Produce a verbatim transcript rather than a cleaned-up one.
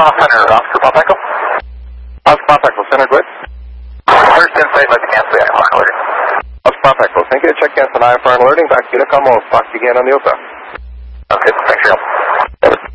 Center, Oscar Pop Echo. Oscar Pop Echo, Center, good. First insight, let's cancel the I F R alerting. Oscar Pop Echo, thank you. Check cancel I F R alerting. Back to you to come. We'll talk to you again on the O S A. Okay, thanks for your help.